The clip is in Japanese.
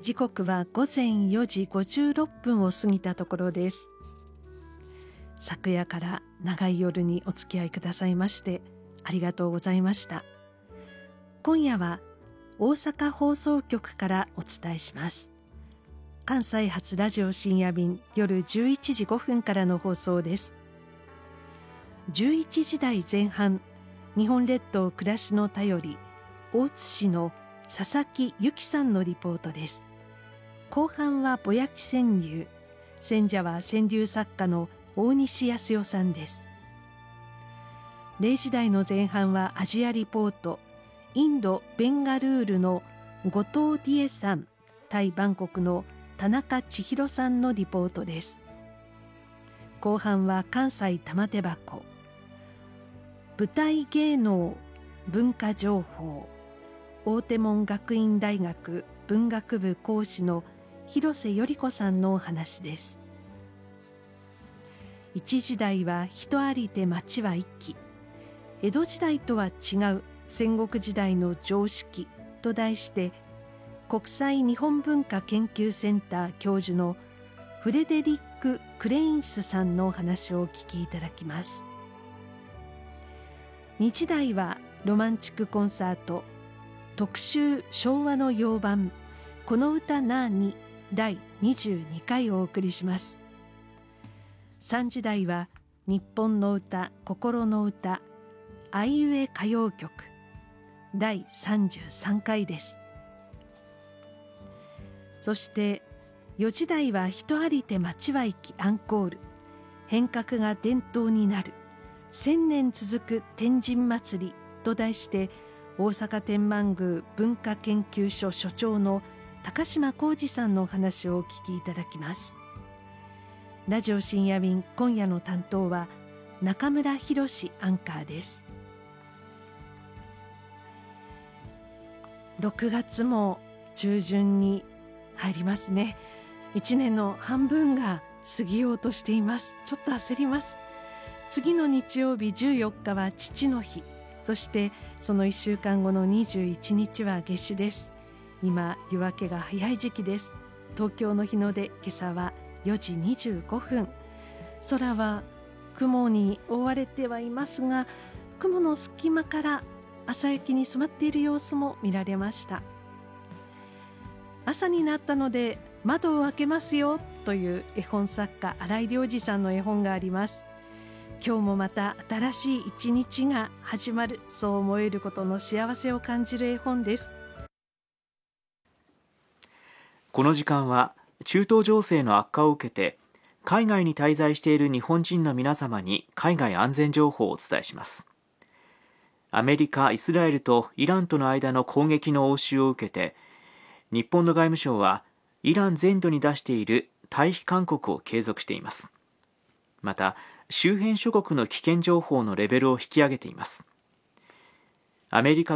時刻は午前4時56分を過ぎたところです。昨夜から長い夜にお付き合いくださいましてありがとうございました。今夜は大阪放送局からお伝えします。関西発ラジオ深夜便夜11時5分からの放送です。11時台前半、日本列島暮らしの便り、大津市の佐々木由紀さんのリポートです。後半はぼやき川柳、選者は川柳作家の大西康代さんです。0時台の前半はアジアリポート、インド・ベンガルールの後藤理恵さん、タイ・バンコクの田中千尋さんのリポートです。後半は関西玉手箱、舞台芸能文化情報、大手門学院大学文学部講師の広瀬頼子さんのお話です。1時台は人ありて町は一揆、江戸時代とは違う戦国時代の常識と題して、国際日本文化研究センター教授のフレデリック・クレインスさんのお話をお聞きいただきます。2時台はロマンチックコンサート特集昭和の洋版この歌なーに第22回をお送りします。3時台は日本の歌心の歌あいうえ歌謡曲第33回です。そして4時台は人ありて町は行きアンコール、変革が伝統になる1000年続く天神祭りと題して、大阪天満宮文化研究所所長の高島浩二さんのお話をお聞きいただきます。ラジオ深夜便、今夜の担当は中村博史アンカーです。6月も中旬に入りますね。1年の半分が過ぎようとしています。ちょっと焦ります。次の日曜日14日は父の日、そしてその1週間後の21日は夏至です。今夜明けが早い時期です。東京の日の出、今朝は4時25分。空は雲に覆われてはいますが、雲の隙間から朝焼けに染まっている様子も見られました。朝になったので窓を開けますよという絵本作家新井良二さんの絵本があります。今日もまた新しい一日が始まる、そう思えることの幸せを感じる絵本です。 この時間は中東情勢の悪化を受けて海外に滞在している日本人の皆様に海外安全情報をお伝えします。アメリカ、イスラエルとイランとの間の攻撃の応酬を受けて、日本の外務省はイラン全土に出している退避勧告を継続しています。また周辺諸国の危険情報のレベルを引き上げています。アメリカ